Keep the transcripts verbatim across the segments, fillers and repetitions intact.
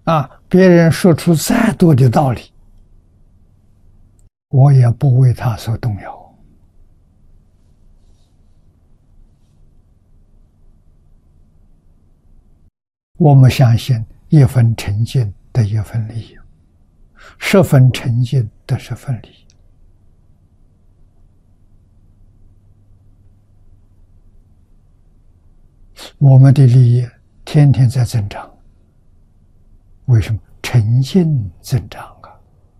啊，别人说出再多的道理，我也不为他所动摇。我们相信一分诚信得一分利益，十分诚信得十分利益。我们的利益天天在增长，为什么？诚信增长啊，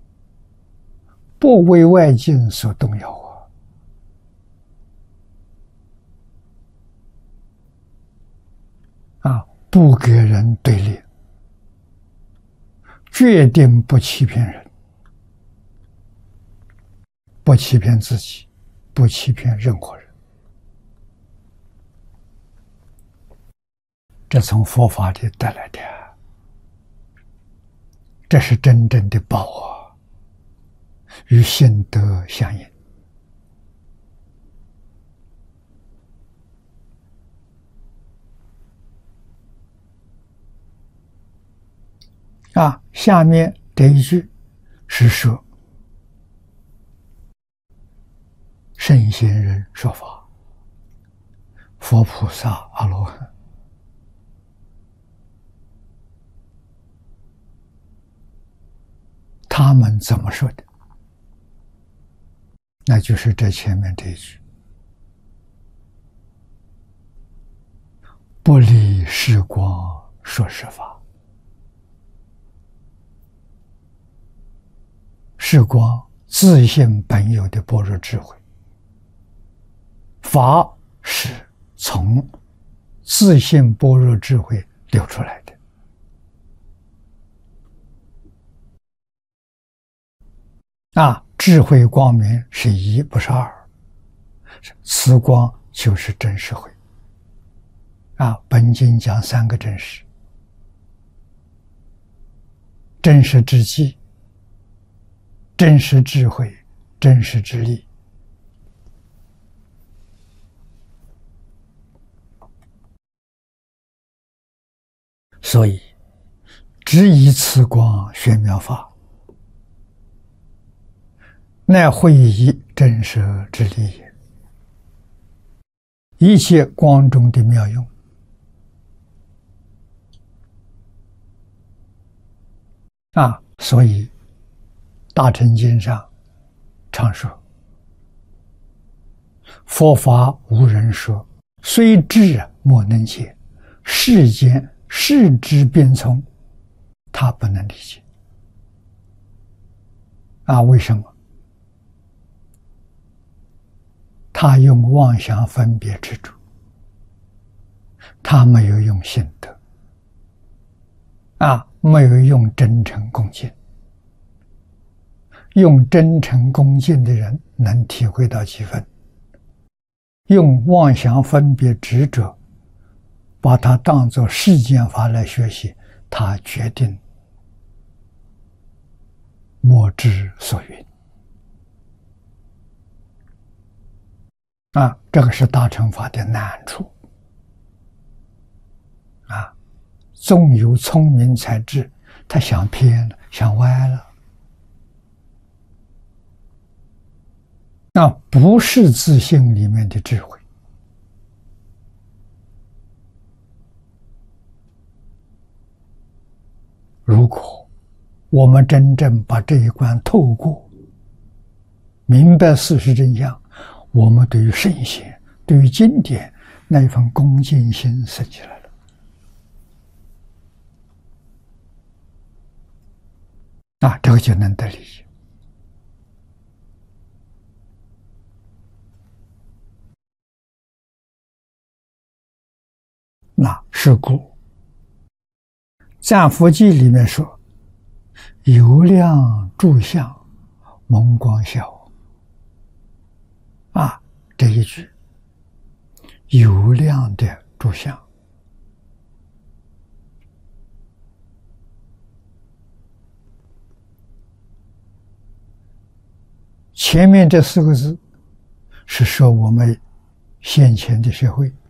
不为外境所动摇啊！啊，不给人对立，决定不欺骗人，不欺骗自己，不欺骗任何人。这从佛法里带来的，这是真正的宝啊，与心得相应。啊，下面这一句是说圣贤人说法，佛菩萨阿罗汉，他们怎么说的？那就是这前面这一句：不离时光说实法。时光自性本有的般若智慧，法是从自性般若智慧流出来的。啊，智慧光明是一，不是二，此光就是真实慧。啊，本经讲三个真实：真实之际、真实智慧、真实之力。所以，只以此光宣妙法，乃会以真实之力也。一切光中的妙用，啊，所以大乘经上常说：佛法无人说，虽智莫能解，世间世之变从，他不能理解。啊，为什么？他用妄想分别执着，他没有用心得，啊，没有用真诚恭敬。用真诚恭敬的人能体会到几分？用妄想分别执着，把它当作世间法来学习，他决定莫之所云。啊，这个是大乘法的难处。啊，纵有聪明才智，他想偏了，想歪了。那不是自性里面的智慧。如果我们真正把这一关透过，明白事实真相，我们对于圣贤、对于经典那一份恭敬心升起来了。啊，这个就能得利益。那是故赞佛记里面说：油亮诸相，蒙光效。啊，这一句油亮的诸相，前面这四个字是说我们先前的社会